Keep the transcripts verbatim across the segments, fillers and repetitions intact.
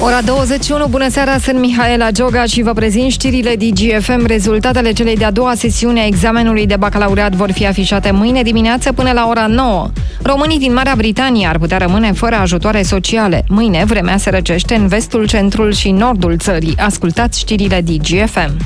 Ora douăzeci și unu, bună seara, sunt Mihaela Gioga și vă prezint știrile D G F M. Rezultatele celei de-a doua sesiune a examenului de bacalaureat vor fi afișate mâine dimineață până la ora nouă. Românii din Marea Britanie ar putea rămâne fără ajutoare sociale. Mâine vremea se răcește în vestul, centrul și nordul țării. Ascultați știrile D G F M.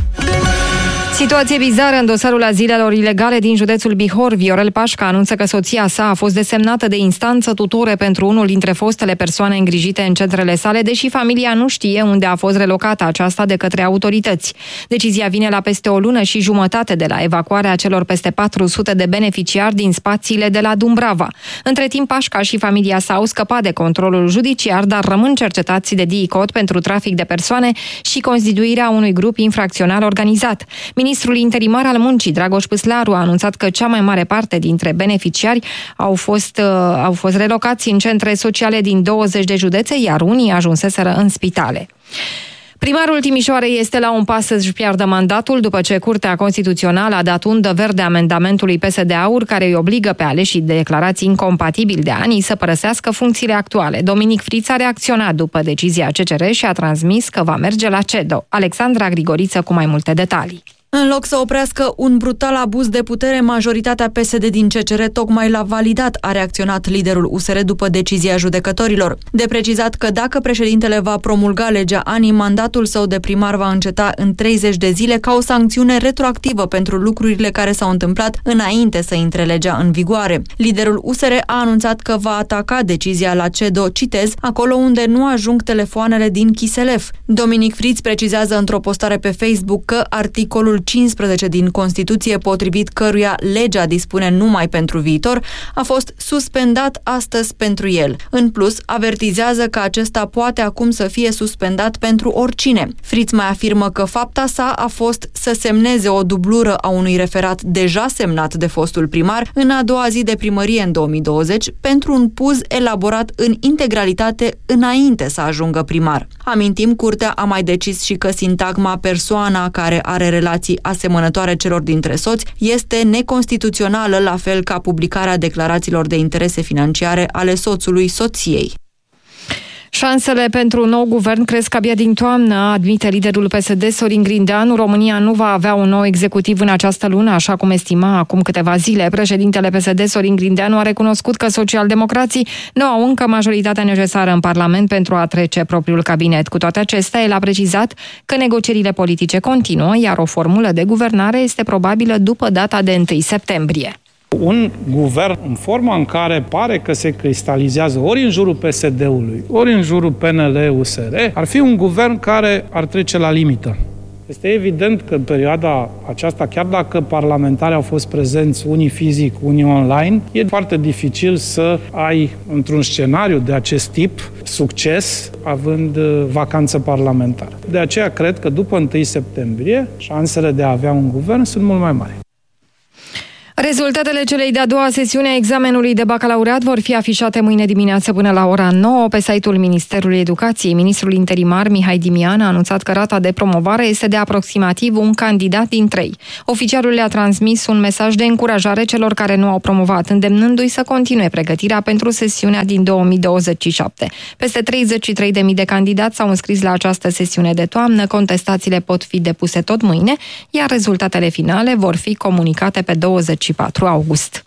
Situație bizară în dosarul azilelor ilegale din județul Bihor. Viorel Pașca anunță că soția sa a fost desemnată de instanță tutore pentru unul dintre fostele persoane îngrijite în centrele sale, deși familia nu știe unde a fost relocată aceasta de către autorități. Decizia vine la peste o lună și jumătate de la evacuarea celor peste patru sute de beneficiari din spațiile de la Dumbrava. Între timp, Pașca și familia sa au scăpat de controlul judiciar, dar rămân cercetați de D I C O T pentru trafic de persoane și constituirea unui grup infracțional organizat. Ministrul interimar al muncii, Dragoș Păslaru, a anunțat că cea mai mare parte dintre beneficiari au fost, uh, au fost relocați în centre sociale din douăzeci de județe, iar unii ajunseseră în spitale. Primarul Timișoarei este la un pas să-și piardă mandatul după ce Curtea Constituțională a dat undă verde amendamentului P S D-Aur care îi obligă pe aleșii declarați incompatibili de ani să părăsească funcțiile actuale. Dominic Friț a reacționat după decizia C C R și a transmis că va merge la C E D O. Alexandra Grigoriță cu mai multe detalii. În loc să oprească un brutal abuz de putere, majoritatea P S D din C C R tocmai l-a validat, a reacționat liderul U S R după decizia judecătorilor. De precizat că dacă președintele va promulga legea A N I, mandatul său de primar va înceta în treizeci de zile ca o sancțiune retroactivă pentru lucrurile care s-au întâmplat înainte să intre legea în vigoare. Liderul U S R a anunțat că va ataca decizia la C E D O, citez, acolo unde nu ajung telefoanele din Chiselef. Dominic Friț precizează într-o postare pe Facebook că articolul cincisprezece din Constituție, potrivit căruia legea dispune numai pentru viitor, a fost suspendat astăzi pentru el. În plus, avertizează că acesta poate acum să fie suspendat pentru oricine. Friț mai afirmă că fapta sa a fost să semneze o dublură a unui referat deja semnat de fostul primar în a doua zi de primărie în două mii douăzeci pentru un puz elaborat în integralitate înainte să ajungă primar. Amintim, Curtea a mai decis și că sintagma persoana care are relații asemănătoare celor dintre soți este neconstituțională, la fel ca publicarea declarațiilor de interese financiare ale soțului soției. Șansele pentru un nou guvern cresc abia din toamnă, admite liderul P S D Sorin Grindeanu. România nu va avea un nou executiv în această lună, așa cum estima acum câteva zile. Președintele P S D Sorin Grindeanu a recunoscut că socialdemocrații nu au încă majoritatea necesară în Parlament pentru a trece propriul cabinet. Cu toate acestea, el a precizat că negocierile politice continuă, iar o formulă de guvernare este probabilă după data de întâi septembrie. Un guvern în forma în care pare că se cristalizează ori în jurul P S D-ului, ori în jurul P N L U S R, ar fi un guvern care ar trece la limită. Este evident că în perioada aceasta, chiar dacă parlamentarii au fost prezenți unii fizic, unii online, e foarte dificil să ai într-un scenariu de acest tip succes având vacanță parlamentară. De aceea cred că după întâi septembrie șansele de a avea un guvern sunt mult mai mari. Rezultatele celei de-a doua sesiune a examenului de bacalaureat vor fi afișate mâine dimineață până la ora nouă pe site-ul Ministerului Educației. Ministrul interimar Mihai Dimian a anunțat că rata de promovare este de aproximativ un candidat din trei. Oficialul le-a transmis un mesaj de încurajare celor care nu au promovat, îndemnându-i să continue pregătirea pentru sesiunea din două mii douăzeci și șapte. Peste treizeci și trei de mii de candidați s-au înscris la această sesiune de toamnă. Contestațiile pot fi depuse tot mâine, iar rezultatele finale vor fi comunicate pe douăzeci și patru august.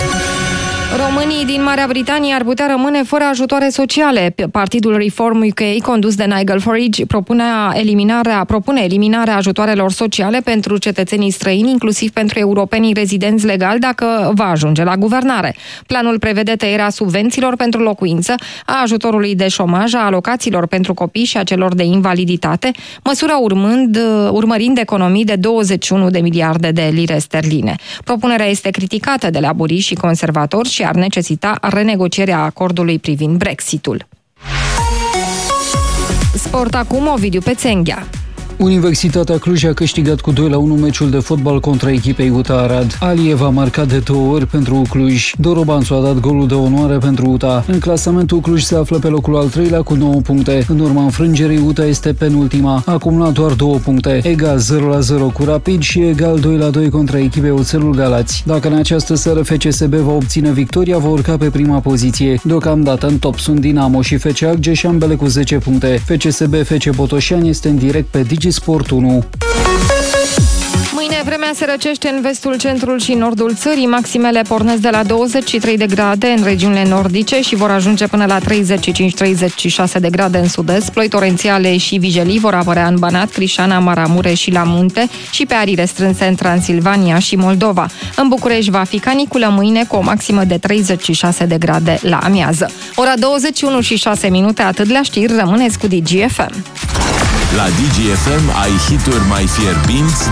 Românii din Marea Britanie ar putea rămâne fără ajutoare sociale. Partidul Reform U K, condus de Nigel Farage, propune eliminarea, propune eliminarea ajutoarelor sociale pentru cetățenii străini, inclusiv pentru europenii rezidenți legali, dacă va ajunge la guvernare. Planul prevede tăierea subvențiilor pentru locuință, a ajutorului de șomaj, a alocațiilor pentru copii și a celor de invaliditate, măsura urmând, urmărind economii de douăzeci și unu de miliarde de lire sterline. Propunerea este criticată de laburiști și conservatori și ar necesita renegocierea acordului privind Brexitul. Sport acum, Ovidiu Pețenghea. Universitatea Cluj a câștigat cu doi la unu meciul de fotbal contra echipei U T A Arad. Aliev a marcat de două ori pentru Cluj. Dorobanțu a dat golul de onoare pentru U T A. În clasamentul Cluj se află pe locul al treilea cu nouă puncte. În urma înfrângerii, U T A este penultima. A acumulat doar două puncte. Egal zero la zero cu Rapid și egal doi la doi contra echipei Oțelul Galați. Dacă în această seară F C S B va obține victoria, va urca pe prima poziție. Deocamdată în top sunt Dinamo și F C Argeș, ambele cu zece puncte. F C S B F C Botoșani este în direct pe Digisport unu. Mâine vremea se răcește în vestul, centrul și nordul țării. Maximele pornesc de la douăzeci și trei de grade în regiunile nordice și vor ajunge până la treizeci și cinci treizeci și șase de grade în sud-est. Ploi torențiale și vijelii vor apărea în Banat, Crișana, Maramureș și la munte și pe arii restrânse în Transilvania și Moldova. În București va fi caniculă mâine cu o maximă de treizeci și șase de grade la amiază. Ora douăzeci și unu și șase minute, atât la știri, rămâneți cu Digi F M. La Digi F M ai hituri mai fierbinți